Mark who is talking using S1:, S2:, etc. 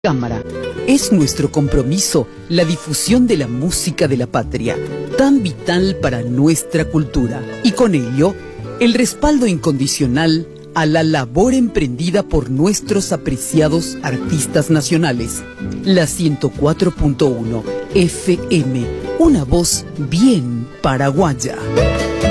S1: Cámara. Es nuestro compromiso la difusión de la música de la patria, tan vital para nuestra cultura, y con ello, el respaldo incondicional a la labor emprendida por nuestros apreciados artistas nacionales. La 104.1 FM, una voz bien paraguaya.